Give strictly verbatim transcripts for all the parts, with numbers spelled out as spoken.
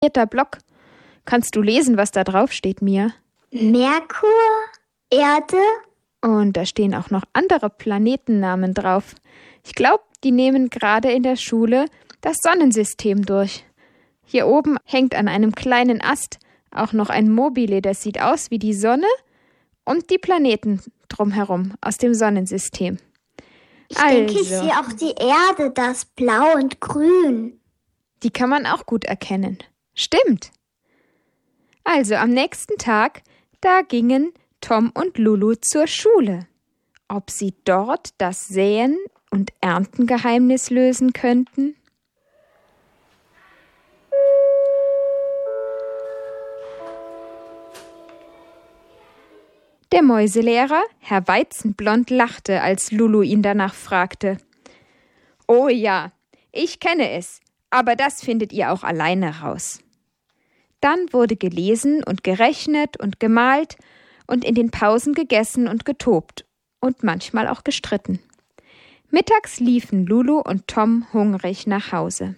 Block. Kannst du lesen, was da drauf steht, Mia? Merkur, Erde. Und da stehen auch noch andere Planetennamen drauf. Ich glaube, die nehmen gerade in der Schule das Sonnensystem durch. Hier oben hängt an einem kleinen Ast auch noch ein Mobile, das sieht aus wie die Sonne und die Planeten drumherum aus dem Sonnensystem. Ich also. denke, ich sehe auch die Erde, das Blau und Grün. Die kann man auch gut erkennen. Stimmt. Also am nächsten Tag, da gingen Tom und Lulu zur Schule. Ob sie dort das Säen- und Erntengeheimnis lösen könnten? Der Mäuselehrer, Herr Weizenblond, lachte, als Lulu ihn danach fragte. »Oh ja, ich kenne es, aber das findet ihr auch alleine raus.« Dann wurde gelesen und gerechnet und gemalt und in den Pausen gegessen und getobt und manchmal auch gestritten. Mittags liefen Lulu und Tom hungrig nach Hause.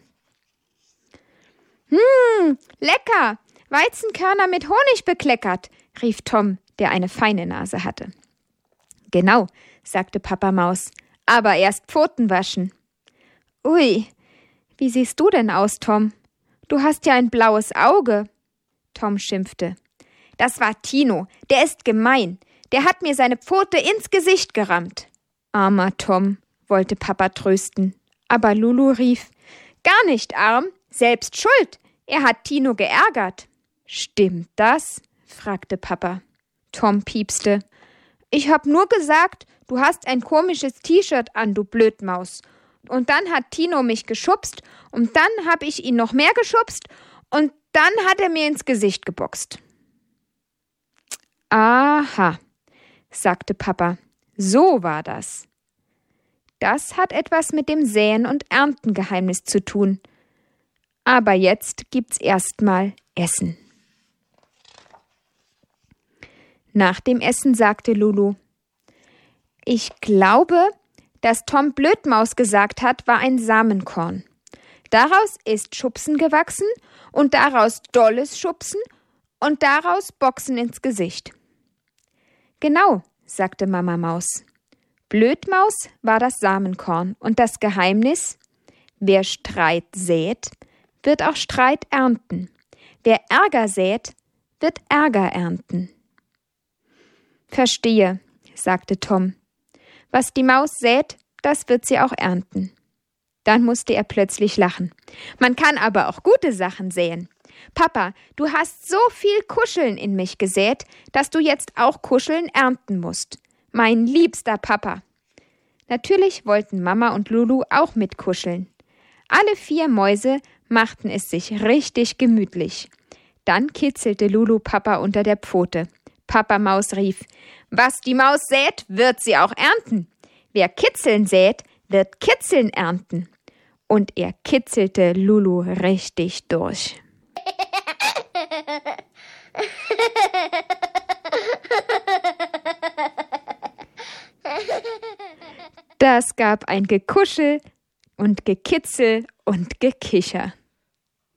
»Hm, lecker! Weizenkörner mit Honig bekleckert«, rief Tom, der eine feine Nase hatte. »Genau«, sagte Papa Maus, »aber erst Pfoten waschen.« »Ui, wie siehst du denn aus, Tom? Du hast ja ein blaues Auge.« Tom schimpfte. »Das war Tino, der ist gemein. Der hat mir seine Pfote ins Gesicht gerammt.« Armer Tom, wollte Papa trösten. Aber Lulu rief, »Gar nicht arm, selbst schuld. Er hat Tino geärgert.« »Stimmt das?« fragte Papa. Tom piepste. »Ich hab nur gesagt, du hast ein komisches T-Shirt an, du Blödmaus. Und dann hat Tino mich geschubst und dann hab ich ihn noch mehr geschubst und dann hat er mir ins Gesicht geboxt.« »Aha«, sagte Papa, »so war das. Das hat etwas mit dem Säen- und Erntengeheimnis zu tun. Aber jetzt gibt's erstmal Essen.« Nach dem Essen sagte Lulu, »Ich glaube, dass Tom Blödmaus gesagt hat, war ein Samenkorn. Daraus ist Schubsen gewachsen und daraus dolles Schubsen und daraus Boxen ins Gesicht.« »Genau«, sagte Mama Maus. »Blödmaus war das Samenkorn und das Geheimnis: Wer Streit sät, wird auch Streit ernten. Wer Ärger sät, wird Ärger ernten.« »Verstehe«, sagte Tom. »Was die Maus sät, das wird sie auch ernten.« Dann musste er plötzlich lachen. »Man kann aber auch gute Sachen säen. Papa, du hast so viel Kuscheln in mich gesät, dass du jetzt auch Kuscheln ernten musst. Mein liebster Papa.« Natürlich wollten Mama und Lulu auch mitkuscheln. Alle vier Mäuse machten es sich richtig gemütlich. Dann kitzelte Lulu Papa unter der Pfote. Papa Maus rief, »Was die Maus sät, wird sie auch ernten. Wer Kitzeln sät, wird Kitzeln ernten.« Und er kitzelte Lulu richtig durch. Das gab ein Gekuschel und Gekitzel und Gekicher.